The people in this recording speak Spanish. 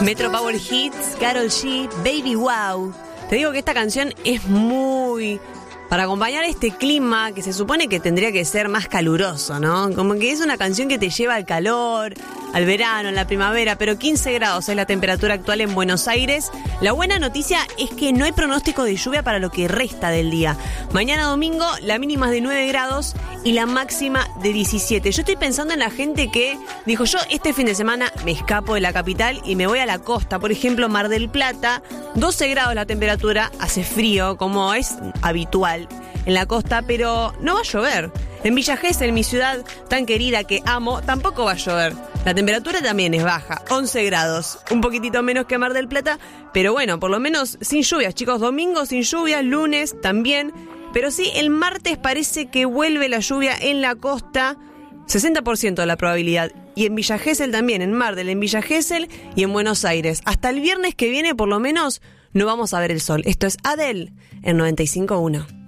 Metro Power Hits, Karol G, Baby Wow. Te digo que esta canción es muy... para acompañar este clima que se supone que tendría que ser más caluroso, ¿no? Como que es una canción que te lleva al calor, al verano, en la primavera, pero 15 grados es la temperatura actual en Buenos Aires. La buena noticia es que no hay pronóstico de lluvia para lo que resta del día. Mañana domingo la mínima es de 9 grados y la máxima de 17. Yo estoy pensando en la gente que dijo, yo este fin de semana me escapo de la capital y me voy a la costa. Por ejemplo, Mar del Plata, 12 grados la temperatura, hace frío como es habitual en la costa, pero no va a llover. En Villa Gesell, mi ciudad tan querida que amo, tampoco va a llover. La temperatura también es baja, 11 grados, un poquitito menos que Mar del Plata, pero bueno, por lo menos sin lluvias, chicos. Domingo sin lluvias, lunes también, pero sí, el martes parece que vuelve la lluvia en la costa, 60% de la probabilidad. Y en Villa Gesell también, en Mar del, en Villa Gesell y en Buenos Aires. Hasta el viernes que viene, por lo menos, no vamos a ver el sol. Esto es Adele en 95.1.